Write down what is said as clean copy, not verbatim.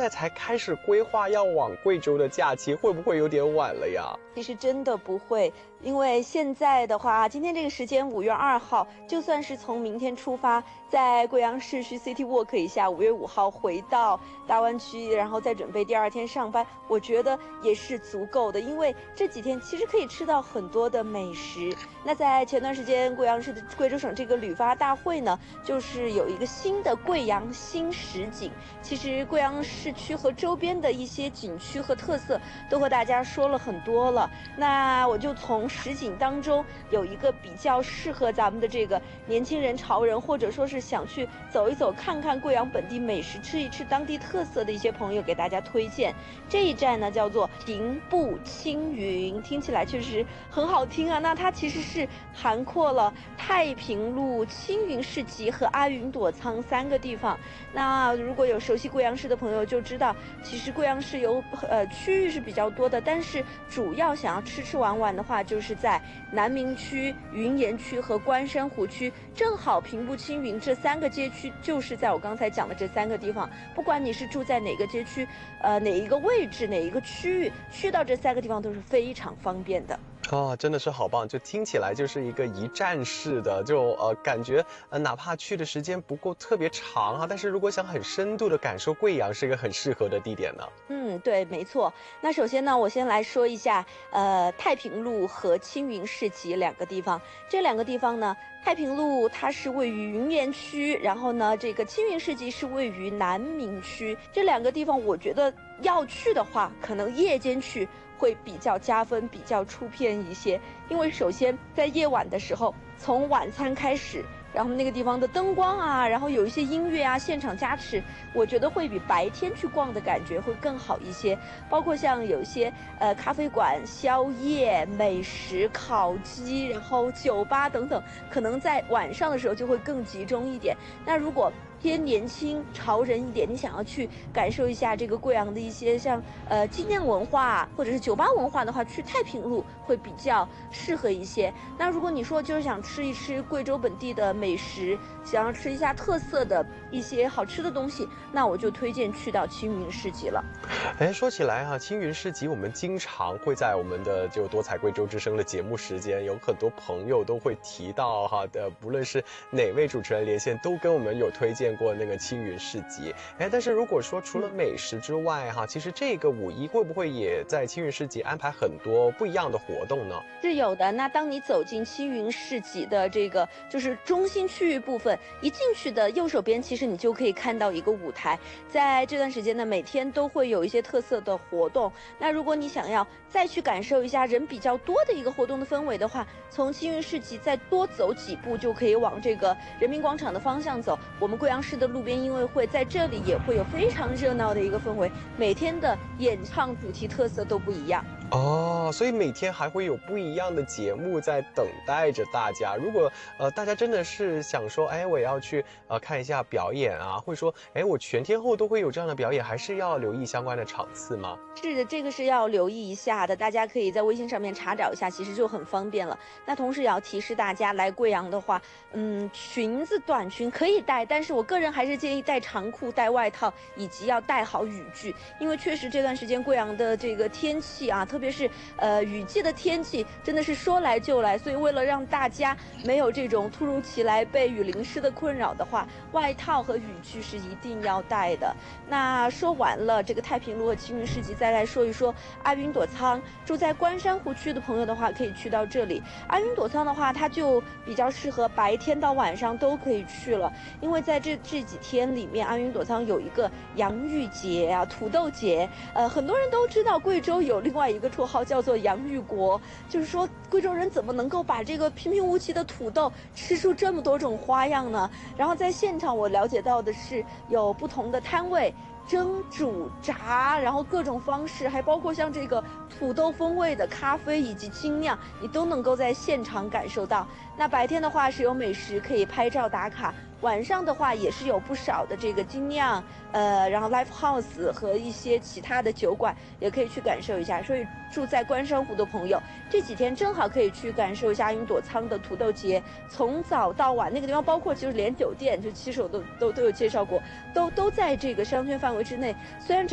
在才开始规划要往贵州的假期，会不会有点晚了呀？ 其实真的不会，因为现在的话，今天这个时间5月2号，就算是从明天出发，在贵阳市区 City Walk 一下，5月5号回到大湾区，然后再准备第2天上班，我觉得也是足够的，因为这几天其实可以吃到很多的美食。那在前段时间，贵阳市的贵州省这个旅发大会呢，就是有一个新的贵阳新实景。其实贵阳市区和周边的一些景区和特色都和大家说了很多了。那我就从实景当中有一个比较适合咱们的这个年轻人、潮人，或者说是想去走一走、看看贵阳本地美食、吃一吃当地特色的一些朋友，给大家推荐。这一站呢叫做平步青云，听起来确实很好听啊。那它其实是涵括了太平路、青云市集和阿云朵仓3个地方。那如果有熟悉贵阳市的朋友就知道，其实贵阳市有区域是比较多的，但是主要想要吃玩的话，就是在南明区、云岩区和关山湖区，正好平步青云这3个街区就是在我刚才讲的这3个地方。不管你是住在哪个街区，哪一个位置、哪一个区域，去到这3个地方都是非常方便的。 哦，真的是好棒！就听起来就是一个一站式的，感觉哪怕去的时间不够特别长啊，但是如果想很深度的感受贵阳，是一个很适合的地点呢。 对，没错。那首先呢，我先来说一下，太平路和青云市集2个地方。这2个地方呢，太平路它是位于云岩区，然后呢，这个青云市集是位于南明区。这2个地方，我觉得要去的话，可能夜间去会比较加分，比较出片一些。因为首先在夜晚的时候，从晚餐开始，然后那个地方的灯光啊，然后有一些音乐啊，现场加持，我觉得会比白天去逛的感觉会更好一些。包括像有一些咖啡馆、宵夜、美食、烤鸡，然后酒吧等等，可能在晚上的时候就会更集中一点。那如果偏年轻潮人一点，你想要去感受一下这个贵阳的一些像纪念文化或者是酒吧文化的话，去太平路会比较适合一些。那如果你说就是想吃一吃贵州本地的美食，想要吃一下特色的一些好吃的东西，那我就推荐去到青云市集了。 说起来哈，青云市集我们经常会在我们的就多彩贵州之声的节目时间，有很多朋友都会提到哈的，不论是哪位主持人连线，都跟我们有推荐过那个青云市集。但是如果说除了美食之外哈，其实这个5·1会不会也在青云市集安排很多不一样的活动呢？ 是有的。那当你走进青云市集的这个就是中心区域部分，一进去的右手边，其实你就可以看到一个舞台。在这段时间呢，每天都会有一些特色的活动。那如果你想要再去感受一下人比较多的一个活动的氛围的话，从青云市集再多走几步，就可以往这个人民广场的方向走。我们贵阳市的路边音乐会在这里也会有非常热闹的一个氛围，每天的演唱主题特色都不一样。 所以每天还会有不一样的节目在等待着大家。如果大家真的是想说，我也要去看一下表演啊，会说，我全天候都会有这样的表演，还是要留意相关的场次吗？ 是的，这个是要留意一下的，大家可以在微信上面查找一下，其实就很方便了。那同时也要提示大家，来贵阳的话，裙子、短裙可以带，但是我个人还是建议带长裤、带外套，以及要带好雨具，因为确实这段时间贵阳的这个天气啊，特别是雨季的天气，真的是说来就来，所以为了让大家没有这种突如其来被雨淋湿的困扰的话，外套和雨具是一定要带的。那说完了这个太平路和青云市集，再来说一说阿云朵仓。住在关山湖区的朋友的话，可以去到这里。阿云朵仓的话，它就比较适合白天到晚上都可以去了，因为在这几天里面，阿云朵仓有一个洋芋节啊、土豆节。很多人都知道贵州有另外一个绰号叫做洋芋国，就是说贵州人怎么能够把这个平平无奇的土豆吃出这么多种花样呢？然后在现场我了解到的是有不同的摊位，蒸、煮、炸，然后各种方式，还包括像这个土豆风味的咖啡以及精酿，你都能够在现场感受到。那白天的话是有美食可以拍照打卡，晚上的话也是有不少的这个精酿，然后 live house 和一些其他的酒馆也可以去感受一下。所以住在关山湖的朋友，这几天正好可以去感受一下阿云朵仓的土豆节，从早到晚那个地方，包括就是连酒店，就其实我都有介绍过，都在这个商圈范围之内。虽然整